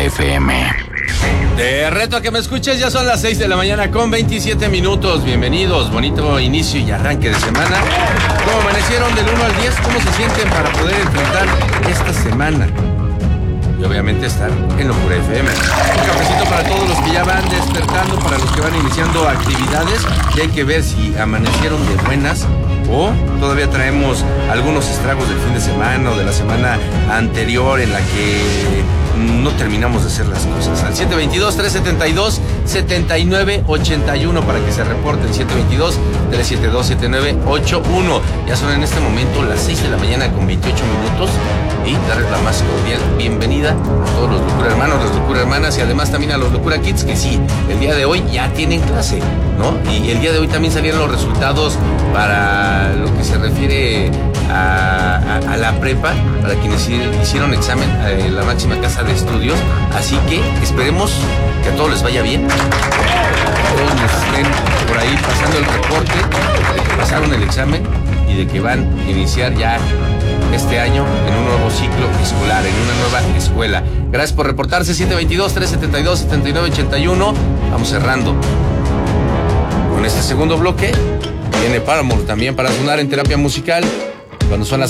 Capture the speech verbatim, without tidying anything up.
F M. Te reto a que me escuches, ya son las seis de la mañana con veintisiete minutos. Bienvenidos, bonito inicio y arranque de semana. ¿Cómo amanecieron del uno al diez? ¿Cómo se sienten para poder enfrentar esta semana? Y obviamente estar en Locura F M. Un cafecito para todos los que ya van despertando, para los que van iniciando actividades. Y hay que ver si amanecieron de buenas o todavía traemos algunos estragos del fin de semana o de la semana anterior en la que no terminamos de hacer las cosas. Al siete veintidós, trescientos setenta y dos, setenta y nueve ochenta y uno para que se reporten. Siete veintidós, trescientos setenta y dos, setenta y nueve ochenta y uno. Ya son en este momento las seis de la mañana con veintiocho minutos y darles la más cordial bienvenida a todos los Locura Hermanos, las Locura Hermanas y además también a los Locura Kids, que sí, el día de hoy ya tienen clase, ¿no? Y el día de hoy también salieron los resultados para lo que se refiere a, a, a la prepa, para quienes hicieron examen en la máxima casa de estudios, así que esperemos que a todos les vaya bien, que todos nos estén por ahí pasando el reporte de que pasaron el examen y de que van a iniciar ya este año en un nuevo ciclo escolar, en una nueva escuela. Gracias por reportarse. Siete veintidós, trescientos setenta y dos, setenta y nueve ochenta y uno. Vamos cerrando con este segundo bloque. Viene Paramore también para sonar en terapia musical cuando son las